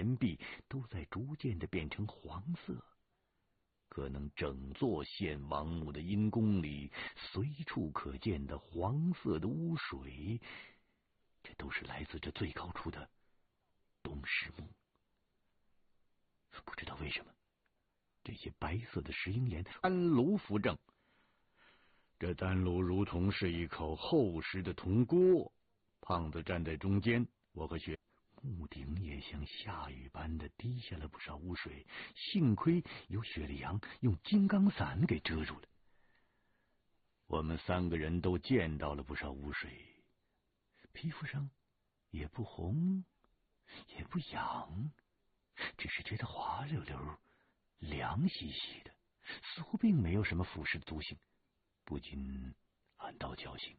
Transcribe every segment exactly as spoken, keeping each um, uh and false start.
岩壁都在逐渐的变成黄色。可能整座献王墓的阴宫里随处可见的黄色的污水，这都是来自这最高处的东石墓。不知道为什么，这些白色的石英岩丹炉扶正，这丹炉如同是一口厚实的铜锅。胖子站在中间，我和雪墓顶也像下雨般的滴下了不少污水，幸亏有雪莉杨用金刚伞给遮住了。我们三个人都见到了不少污水，皮肤上也不红也不痒，只是觉得滑溜溜凉兮兮的，似乎并没有什么腐蚀的毒性，不禁暗道侥幸。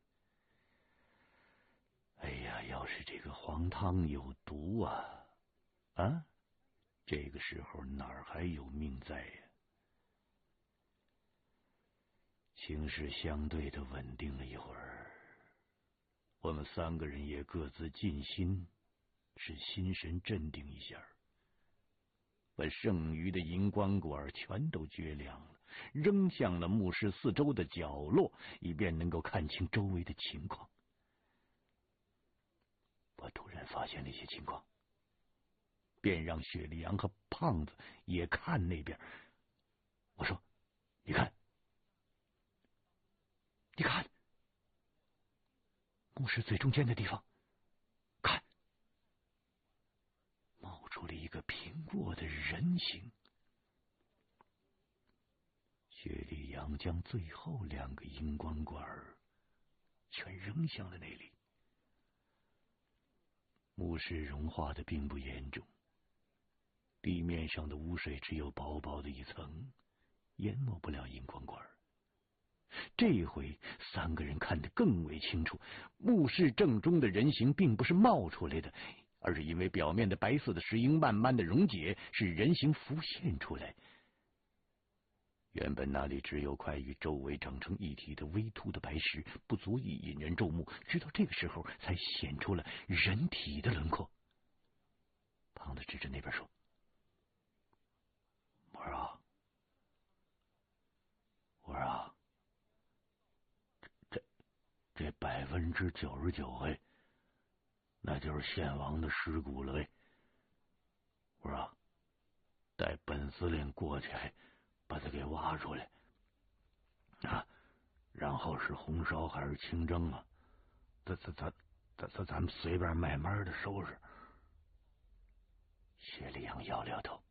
哎呀，要是这个黄汤有毒啊啊！这个时候哪儿还有命在呀？情势相对的稳定了一会儿，我们三个人也各自静心，使心神镇定一下，把剩余的荧光管全都撅亮了，扔向了墓室四周的角落，以便能够看清周围的情况。我突然发现了一些情况，便让雪莉杨和胖子也看那边。我说：“你看，你看，墓室最中间的地方，看，冒出了一个平卧的人形。”雪莉杨将最后两个荧光管全扔向了那里。墓室融化的并不严重，地面上的污水只有薄薄的一层，淹没不了荧光管。这回三个人看得更为清楚，墓室正中的人形并不是冒出来的，而是因为表面的白色的石英慢慢的溶解，使人形浮现出来。原本那里只有块与周围长成一体的微凸的白石，不足以引人注目，直到这个时候才显出了人体的轮廓。胖子指着那边说：“我说啊，我说啊，这这百分之九十九哎，那就是献王的尸骨了哎。我说啊，带本司令过去，把他给挖出来啊，然后是红烧还是清蒸啊？咱咱咱咱咱咱们随便慢慢的收拾。”雪莉杨摇了摇头，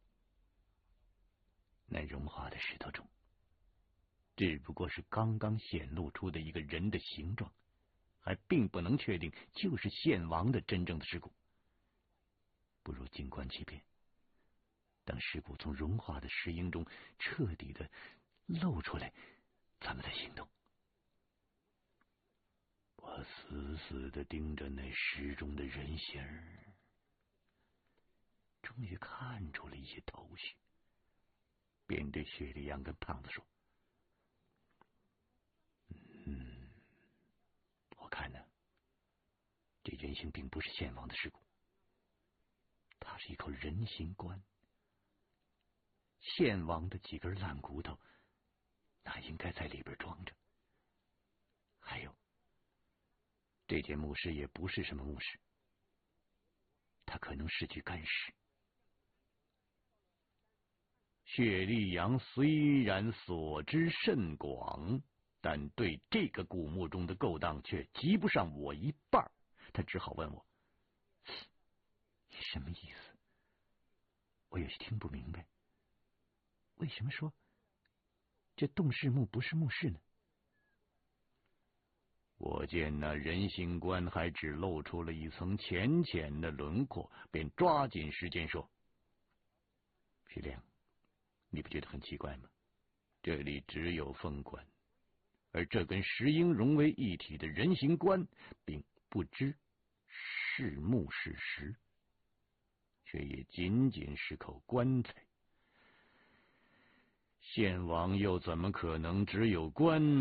那融化的石头中，只不过是刚刚显露出的一个人的形状，还并不能确定就是献王的真正的尸骨。不如静观其变，等尸骨从融化的石英中彻底的露出来，咱们再行动。我死死的盯着那石中的人形，终于看出了一些头绪，便对雪莉杨跟胖子说：“嗯，我看呢，这人形并不是献王的尸骨，它是一口人形棺。献王的几根烂骨头，那应该在里边装着。还有，这间墓室也不是什么墓室，它可能是具干尸。”雪莉杨虽然所知甚广，但对这个古墓中的勾当却及不上我一半，他只好问我：“什么意思？”我有些听不明白，为什么说这洞室墓不是墓室呢？我见那人形棺还只露出了一层浅浅的轮廓，便抓紧时间说：“徐亮，你不觉得很奇怪吗？这里只有凤棺，而这跟石英融为一体的人形棺，并不知是木是石，却也仅仅是口棺材。献王又怎么可能只有棺